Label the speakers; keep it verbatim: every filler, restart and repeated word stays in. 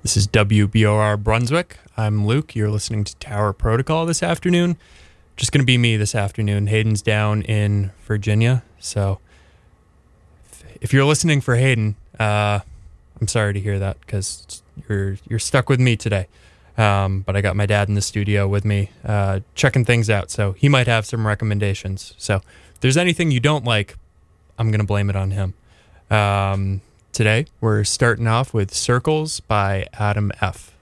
Speaker 1: This is W B O R Brunswick. I'm Luke. You're listening to Tower Protocol this afternoon. Just going to be me this afternoon. Hayden's down in Virginia. So if you're listening for Hayden, uh, I'm sorry to hear that because you're you're stuck with me today. Um, but I got my dad in the studio with me uh, checking things out. So he might have some recommendations. So if there's anything you don't like, I'm going to blame it on him. Um, today, we're starting off with Circles by Adam F.